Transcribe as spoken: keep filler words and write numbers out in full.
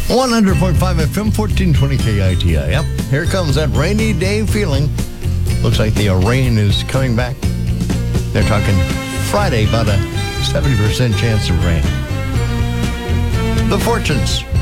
one hundred point five F M, fourteen twenty K I T I. Yep, here comes that rainy day feeling. Looks like the uh, rain is coming back. They're talking Friday, about a seventy percent chance of rain. The Fortunes.